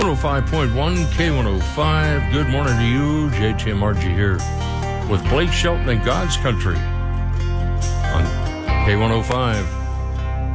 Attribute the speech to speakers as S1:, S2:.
S1: 105.1 K105. Good morning to you. JTMRG here with Blake Shelton and God's Country on K105.